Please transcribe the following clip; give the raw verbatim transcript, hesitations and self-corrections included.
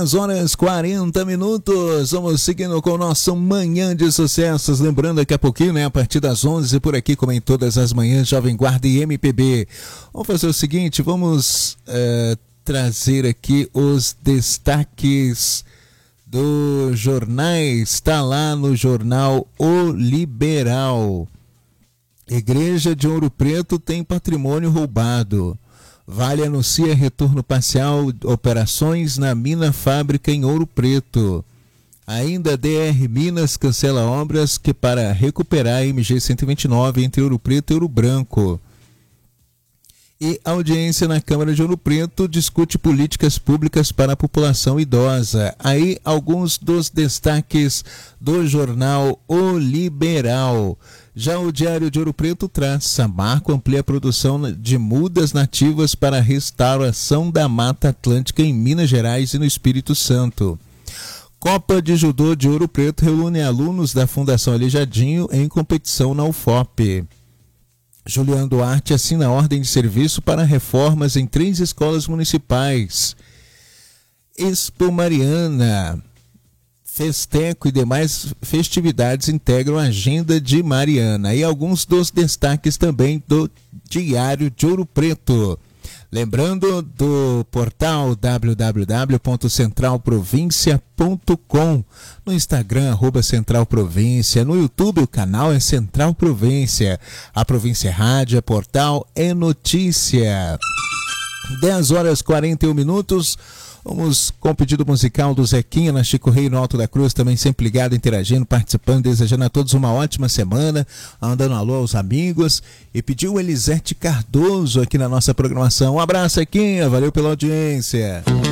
dez horas quarenta minutos, vamos seguindo com o nosso Manhã de Sucessos, lembrando daqui a pouquinho, né, a partir das onze, por aqui como em todas as manhãs, Jovem Guarda e M P B. Vamos fazer o seguinte, vamos uh, trazer aqui os destaques dos jornais, está lá no jornal O Liberal. Igreja de Ouro Preto tem patrimônio roubado. Vale anuncia retorno parcial, operações na mina fábrica em Ouro Preto. Ainda D R Minas cancela obras que para recuperar a M G cento e vinte e nove entre Ouro Preto e Ouro Branco. E audiência na Câmara de Ouro Preto discute políticas públicas para a população idosa. Aí alguns dos destaques do jornal O Liberal. Já o Diário de Ouro Preto traz: Samarco amplia a produção de mudas nativas para a restauração da Mata Atlântica em Minas Gerais e no Espírito Santo. Copa de Judô de Ouro Preto reúne alunos da Fundação Aleijadinho em competição na U F O P. Juliano Duarte assina ordem de serviço para reformas em três escolas municipais. Expo Mariana, Festeco e demais festividades integram a agenda de Mariana. E alguns dos destaques também do Diário de Ouro Preto. Lembrando do portal w w w ponto central província ponto com, no Instagram, arroba Central Província, no YouTube o canal é Central Província, a Província é Rádio, é portal, é notícia. dez horas e quarenta e um minutos. Vamos com o pedido musical do Zequinha na Chico Rei, no Alto da Cruz, também sempre ligado, interagindo, participando, desejando a todos uma ótima semana, andando alô aos amigos, e pediu o Elisete Cardoso aqui na nossa programação. Um abraço, Zequinha, valeu pela audiência.